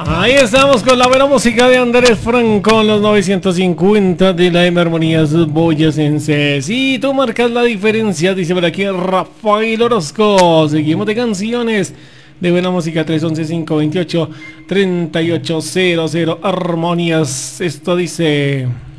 Ahí estamos con la buena música de Andrés Franco, los 950 de la M Armonías Boyacenses. Y tú marcas la diferencia, dice por aquí Rafael Orozco. Seguimos de canciones de buena música, 311-528-3800 Armonías. Esto dice...